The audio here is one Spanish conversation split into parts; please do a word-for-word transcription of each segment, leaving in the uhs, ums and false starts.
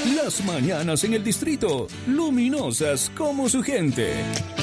Las mañanas en el distrito, luminosas como su gente.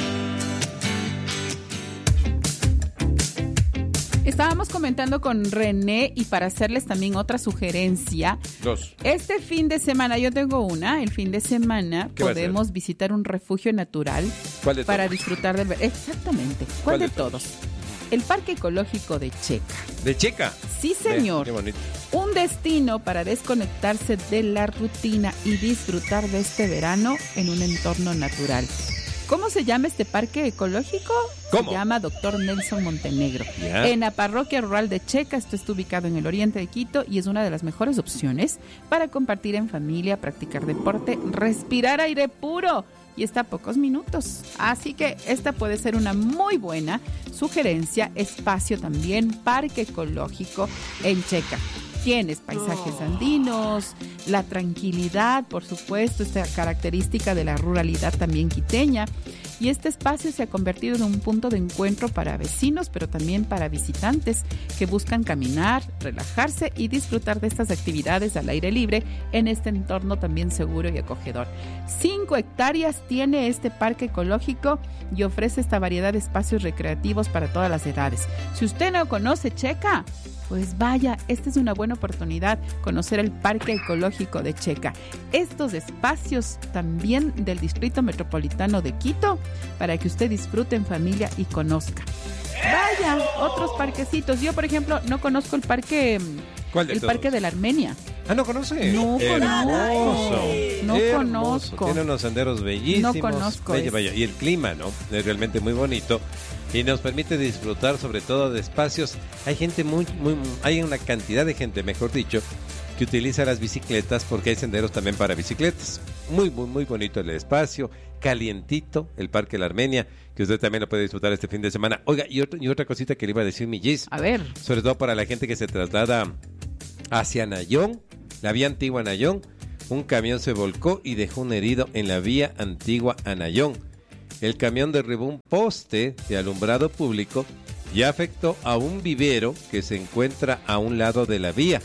Estábamos comentando con René y para hacerles también otra sugerencia. Dos. Este fin de semana, yo tengo una, el fin de semana podemos visitar un refugio natural. ¿Cuál de para todos? disfrutar de... Exactamente. ¿Cuál, ¿Cuál de, de todos? El Parque Ecológico de Checa. ¿De Checa? Sí, señor. Ve, qué bonito. Un destino para desconectarse de la rutina y disfrutar de este verano en un entorno natural. ¿Cómo se llama este parque ecológico? ¿Cómo? Se llama Doctor Nelson Montenegro. Ya. En la parroquia rural de Checa. Esto está ubicado en el oriente de Quito y es una de las mejores opciones para compartir en familia, practicar deporte, respirar aire puro. Y está a pocos minutos. Así que esta puede ser una muy buena sugerencia. Espacio también, parque ecológico en Checa. Tienes paisajes andinos, la tranquilidad, por supuesto, esta característica de la ruralidad también quiteña. Y este espacio se ha convertido en un punto de encuentro para vecinos, pero también para visitantes que buscan caminar, relajarse y disfrutar de estas actividades al aire libre en este entorno también seguro y acogedor. Cinco hectáreas tiene este parque ecológico y ofrece esta variedad de espacios recreativos para todas las edades. Si usted no conoce Checa, pues vaya, esta es una buena oportunidad, conocer el Parque Ecológico de Checa. Estos espacios también del Distrito Metropolitano de Quito, para que usted disfrute en familia y conozca. Vaya, otros parquecitos. Yo, por ejemplo, no conozco el parque, ¿Cuál de el todos? Parque de la Armenia. Ah, ¿no conoce? No Hermoso. conozco. No Hermoso. conozco. Tiene unos senderos bellísimos. No conozco Vaya, ese. vaya. Y el clima, ¿no? Es realmente muy bonito. Y nos permite disfrutar sobre todo de espacios. Hay gente muy, muy, hay una cantidad de gente, mejor dicho, que utiliza las bicicletas porque hay senderos también para bicicletas. Muy, muy, muy bonito el espacio, calientito, el Parque La Armenia, que usted también lo puede disfrutar este fin de semana. Oiga, y, otro, y otra cosita que le iba a decir mi Gis. A ver. Sobre todo para la gente que se traslada hacia Nayón, la vía antigua a Nayón. Un camión se volcó y dejó un herido en la vía antigua a Nayón. El camión derribó un poste de alumbrado público y afectó a un vivero que se encuentra a un lado de la vía.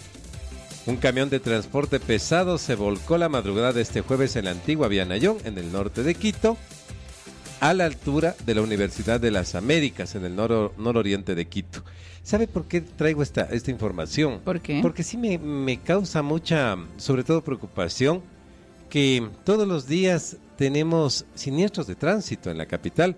Un camión de transporte pesado se volcó la madrugada de este jueves en la antigua vía Nayón, en el norte de Quito, a la altura de la Universidad de las Américas, en el nor nororiente de Quito. ¿Sabe por qué traigo esta, esta información? ¿Por qué? Porque sí me, me causa mucha, sobre todo preocupación, que todos los días tenemos siniestros de tránsito en la capital.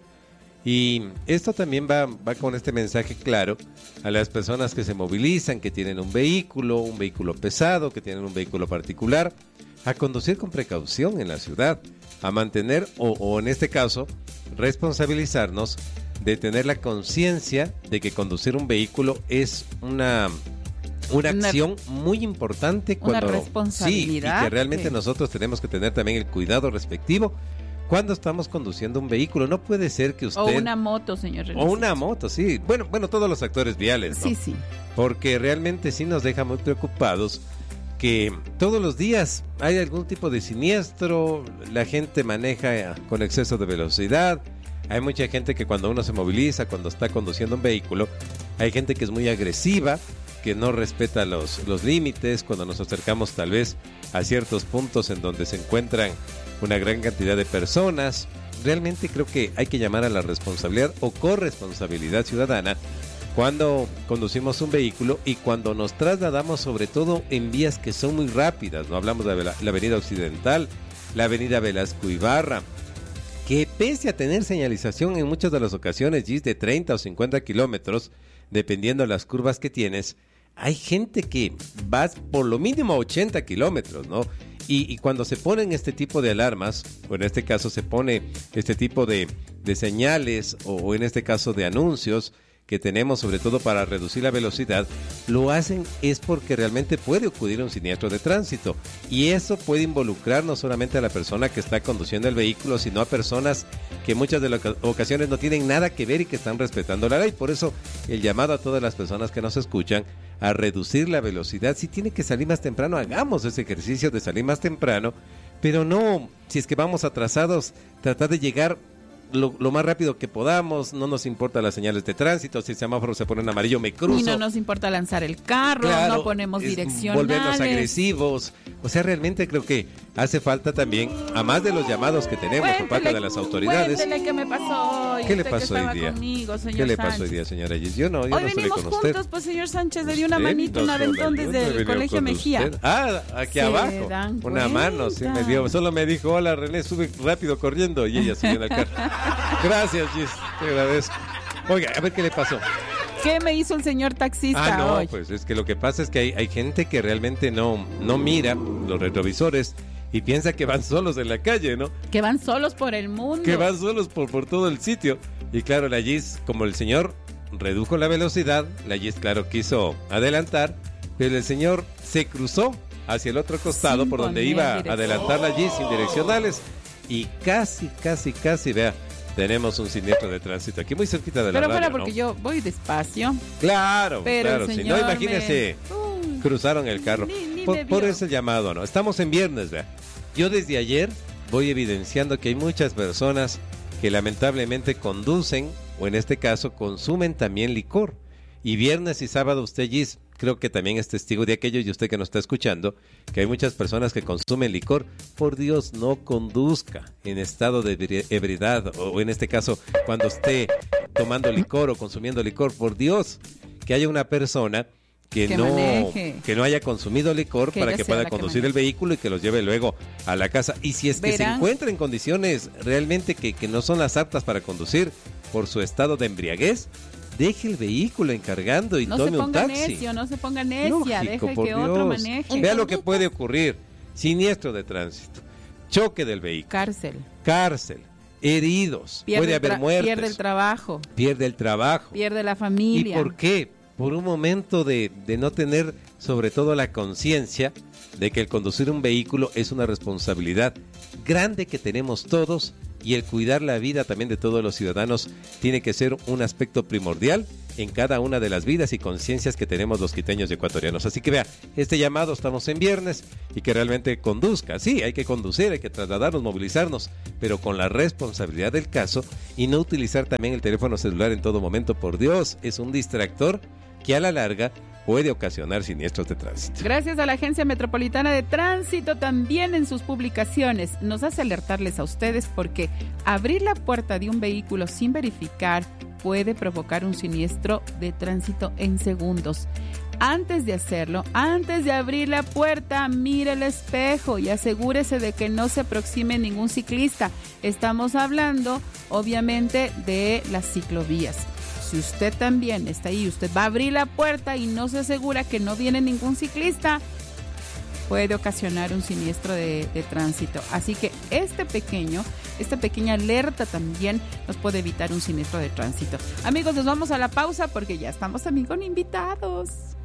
Y esto también va, va con este mensaje claro a las personas que se movilizan, que tienen un vehículo, un vehículo pesado, que tienen un vehículo particular, a conducir con precaución en la ciudad, a mantener, o, o en este caso, responsabilizarnos de tener la conciencia de que conducir un vehículo es una... Una, una acción muy importante cuando una responsabilidad, sí, y que realmente sí. nosotros tenemos que tener también el cuidado respectivo cuando estamos conduciendo un vehículo. No puede ser que usted... O una moto, señor. O una moto, sí. Bueno, bueno, todos los actores viales, ¿no? Sí, sí. Porque realmente sí nos deja muy preocupados que todos los días hay algún tipo de siniestro, la gente maneja con exceso de velocidad. Hay mucha gente que cuando uno se moviliza, cuando está conduciendo un vehículo, hay gente que es muy agresiva, que no respeta los, los límites, cuando nos acercamos tal vez a ciertos puntos en donde se encuentran una gran cantidad de personas. Realmente creo que hay que llamar a la responsabilidad o corresponsabilidad ciudadana cuando conducimos un vehículo y cuando nos trasladamos, sobre todo en vías que son muy rápidas. No hablamos de la, la avenida Occidental, la avenida Velasco Ibarra, que pese a tener señalización en muchas de las ocasiones, Gis, de treinta o cincuenta kilómetros, dependiendo de las curvas que tienes, hay gente que va por lo mínimo a ochenta kilómetros, ¿no? Y, y cuando se ponen este tipo de alarmas, o en este caso se pone este tipo de, de señales, o, o en este caso de anuncios que tenemos sobre todo para reducir la velocidad, lo hacen es porque realmente puede ocurrir un siniestro de tránsito. Y eso puede involucrar no solamente a la persona que está conduciendo el vehículo, sino a personas que muchas de las ocasiones no tienen nada que ver y que están respetando la ley. Por eso el llamado a todas las personas que nos escuchan a reducir la velocidad. Si tiene que salir más temprano, hagamos ese ejercicio de salir más temprano, pero no, si es que vamos atrasados, tratar de llegar Lo, lo más rápido que podamos. No nos importa las señales de tránsito. Si el semáforo se pone en amarillo, me cruzo. Y no nos importa lanzar el carro, claro, no ponemos direccionales, volvernos agresivos, O sea, realmente creo que hace falta también, a más de los llamados que tenemos por parte de las autoridades. Cuéntele qué me pasó hoy. ¿Qué le Usted pasó que hoy estaba día? Conmigo, señor ¿Qué le Sánchez. pasó hoy día, señora Gis? Yo no, yo Hoy no estoy venimos con usted. juntos, pues, señor Sánchez, le di una Usted manito, un no aventón solo, desde yo el venía Colegio con Mejía. usted. Ah, aquí Se abajo. dan Una mano, sí me dio. Solo me dijo, hola René, sube rápido corriendo. Y ella subió en el carro. Gracias, Gis, te agradezco. Oiga, a ver qué le pasó. ¿Qué me hizo el señor taxista Ah, no, hoy? pues es que lo que pasa es que hay, hay gente que realmente no, no mira los retrovisores y piensa que van solos en la calle, ¿no? Que van solos por el mundo. Que van solos por, por todo el sitio. Y claro, la Gis, como el señor redujo la velocidad, la Gis, claro, quiso adelantar, pero el señor se cruzó hacia el otro costado Sin por donde poner iba a dirección. adelantar la Gis sin direccionales. Y casi, casi, casi, vea, tenemos un siniestro de tránsito aquí muy cerquita de la Pero radio, fuera ¿no? porque yo voy despacio. Claro, Pero claro, el si señor no, imagínese, me- Uy, cruzaron el carro. Ni- ni por, me por vio. ese llamado, ¿no? Estamos en viernes, vea. Yo desde ayer voy evidenciando que hay muchas personas que lamentablemente conducen, o en este caso consumen también licor. Y viernes y sábado usted, Gis, creo que también es testigo de aquello, y usted que nos está escuchando, que hay muchas personas que consumen licor. Por Dios, no conduzca en estado de ebri- ebriedad, o, o en este caso, cuando esté tomando licor o consumiendo licor. Por Dios, que haya una persona que, Que no maneje. que no haya consumido licor Que para ella que sea pueda la que conducir maneje. el vehículo y que los lleve luego a la casa. Y si es que se Verán. encuentra en condiciones realmente que, que no son las aptas para conducir por su estado de embriaguez, deje el vehículo encargando y No se tome un ponga taxi. necio, no se ponga necia, Lógico, deje por que otro Dios. maneje. Vea lo que puede ocurrir: siniestro de tránsito, choque del vehículo, Cárcel. cárcel, heridos, Pierde puede el haber tra- muertes, Pierde el trabajo, pierde el trabajo. pierde la ¿Y familia. por qué? Por un momento de, de no tener sobre todo la conciencia de que el conducir un vehículo es una responsabilidad grande que tenemos todos, y el cuidar la vida también de todos los ciudadanos tiene que ser un aspecto primordial en cada una de las vidas y conciencias que tenemos los quiteños y ecuatorianos. Así que vea, este llamado, estamos en viernes, y que realmente conduzca. Sí, hay que conducir, hay que trasladarnos, movilizarnos, pero con la responsabilidad del caso, y no utilizar también el teléfono celular en todo momento. Por Dios, es un distractor que a la larga puede ocasionar siniestros de tránsito. Gracias a la Agencia Metropolitana de Tránsito, también en sus publicaciones nos hace alertarles a ustedes, porque abrir la puerta de un vehículo sin verificar puede provocar un siniestro de tránsito en segundos. Antes de hacerlo, antes de abrir la puerta, mire el espejo y asegúrese de que no se aproxime ningún ciclista. Estamos hablando, obviamente, de las ciclovías. Si usted también está ahí, usted va a abrir la puerta y no se asegura que no viene ningún ciclista, puede ocasionar un siniestro de, de tránsito. Así que este pequeño, esta pequeña alerta también nos puede evitar un siniestro de tránsito. Amigos, nos vamos a la pausa porque ya estamos también con invitados.